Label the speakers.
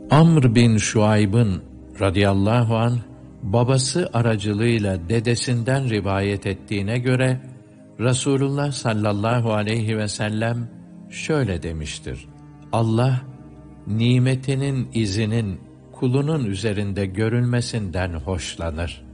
Speaker 1: Amr bin Şuayb'ın radıyallahu anh, babası aracılığıyla dedesinden rivayet ettiğine göre, Resulullah sallallahu aleyhi ve sellem şöyle demiştir: Allah, nimetinin izinin kulunun üzerinde görülmesinden hoşlanır.